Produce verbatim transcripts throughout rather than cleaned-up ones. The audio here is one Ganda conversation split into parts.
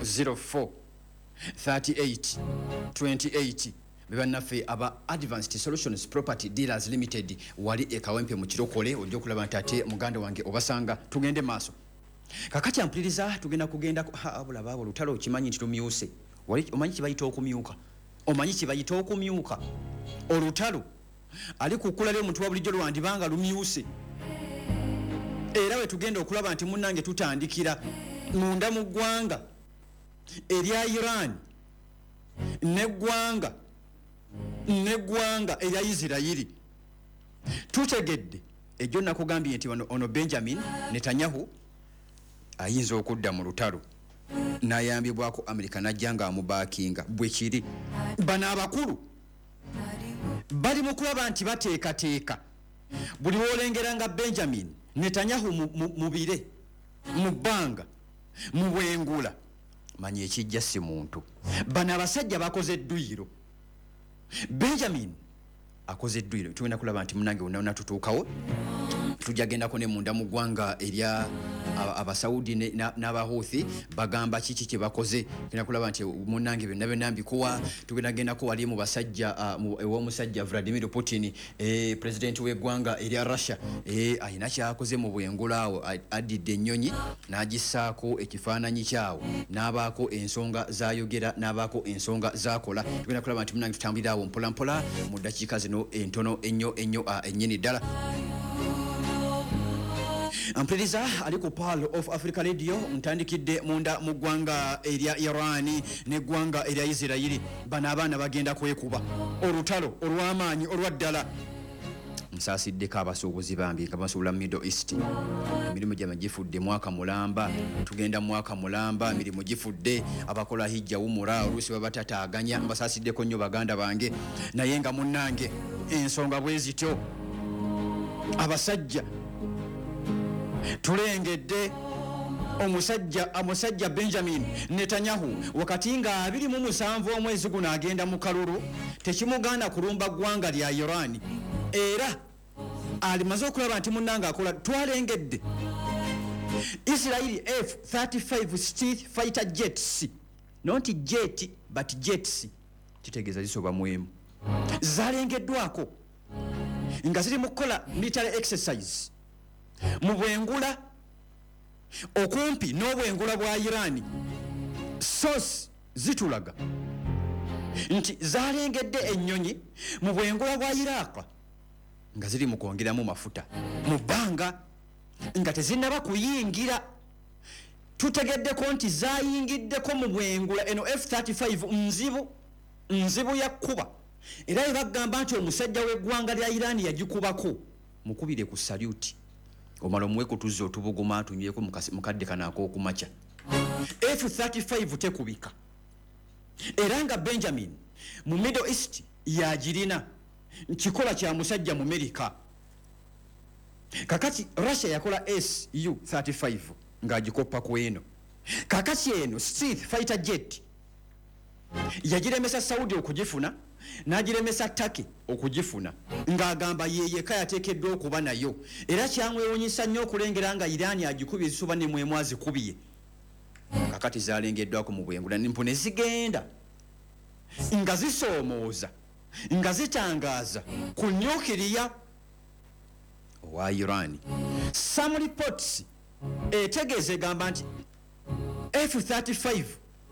zero four thirty-eight twenty-eight bebannaffe aba Advanced Solutions Property Dealers Limited wali ekawempe mu kirokole ojja okulaba nti ate muganda wange obasanga tugende maaso kakati ampuliriza tugenda kugenda abula babo lutalo kimanyi nti tumyuse wali omanyi kibayita okumyuka omanyi kibayita okumyuka olutalo ali kukula lyo muntu wa bulijjo lwandibanga lumyuse era we tugenda okulaba nti munnange tutandikira munda mu ggwanga erya Iran neggwanga neggwanga erya Isirayiri tutegedde ejjo nakugambye nti ono Benjamin Netanyahu ayinza okudda mu lutalo nayambibwako Amerika najjanga amubakinga bwe kiri bana abakulu bali mu kulaba nti bateekateeka buli wolengeranga Benjamin Netanyahu mubire mu bbanga mu bwengula manyi ekijja si muntu bana abasajja bakoze edduyiro Benjamin akoze edduyiro tugenda kulaba nti munange wonna tutuukawo tujja gendako ne munda mu ggwanga erya abasaudi n'abahouthi bagamba kiki kye bakoze tugenda kulaba nti munange byonna byonna mbikuwa tugenda gendako wali mu basajja ew'omusajja Vladimir Putin president w'eggwanga erya Russia ayina kyakoze mu bwengula awo addidde ennyonyi n'agissaako ekifaananyi kyawo n'abaako ensonga zayogera n'abaako ensonga zakola tugenda kulaba nti munange tutambulira awo mpola mpola mu ddakiika zino entono ennyo ennyo ennyini ddala. Ampuliriza ali ku Pearl of Africa Radio ntandikidde munda mu ggwanga erya Iran n'eggwanga erya Isirayiri bano abaana bagenda kwekuba olutalo olw'amaanyi olwaddala nsasiddeko abasuubuzi bambi nga basuubula Middle East emirimu gyama gifudde mwaka mulamba tugenda mwaka mulamba emirimu gifudde abakola hijja wumura oluusi babatataaganya mbasasiddeko nnyo baganda bange naye nga munnange ensonga bwe zityo abasajja tulengedde omusajja amusajja Benjamin Netanyahu wakati nga abiri mu musanvu omwezi guno agenda mu kalulu tekimuganda kulumba ggwanga lya Iran era alimaze okulaba nti munnanga akola twalengedde Israeli F thirty-five stealth fighter jets not jet but jets kitegeeza zisoba mwemu zalengeddwako nga ziri mu kukola military exercise mu bwengula okumpi n'obwengula bwa Iran source zitulaga nti zalengedde ennyonyi mu bwengula bwa Iraq nga ziri mu kwongeramu mafuta mu bbanga nga tezinnaba kuyingira tutegeddeko nti zayingiddeko mu bwengula eno F thirty-five nzibu nzibu yakkuba era ebagamba nti omusajja w'eggwanga lya Iran yagikubako mukubire ku salute omalo mweko tuzo tubuguma tunyweko mukadde kanako okumacha F thirty-five tekubika era nga Benjamin mu Middle East yagirina nkikola kya musajja mu America kakati Russia yakola S U thirty-five nga agikopa ku eno kakati eno stealth fighter jet yagiremesa Saudi okugifuna n'agiremesa Turkey okugifuna ng'agamba yeyeka yateekeddwa okuba nayo era kyamwewunyisa nnyo okulengera nga Iran agikubye zisuba ne mwemu azikubiye kakati zalengeddwako mu bwengula nimpo ne zigenda nga zisoomooza nga zitangaaza ku nyukiriya owa Iran. Some reports etegeeza egamba nti F thirty-five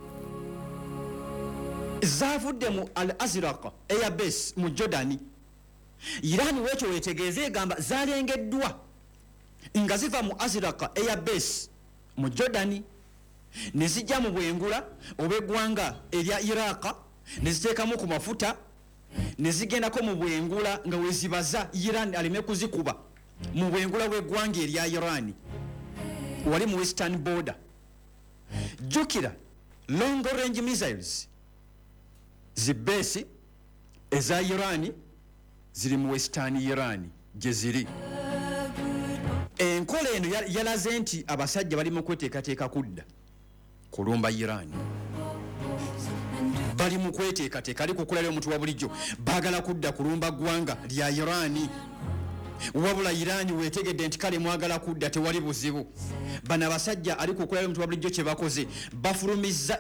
zavudde mu Al Azraq Air Base mu Jordan. Iran wekyo wetegeeze egamba zalengeddwa nga ziva mu Azraq Air Base mu Jordan ne zijja mu bwengula obw'eggwanga erya Iraq ne ziteekamu ku mafuta ne zigendako mu bwengula nga wezibaza Iran aleme kuzikuba mu bwengula bw'eggwanga erya Iran wali mu western border. Jukira long range missiles zibesi eza Iran ziri mu western Iran gye ziri. Enkola eno yalaze nti abasajja bali mu kweteekateeka kudda kulumba Iran bali mu kweteekateeka ali kukula lyo omuntu wa bulijjo baagala kudda kulumba ggwanga lya Iran wabula Iran wetegedde nti kale mwagala kudda tewali buzibu bana abasajja ali kukula lyo omuntu wa bulijjo kye bakoze bafulumiza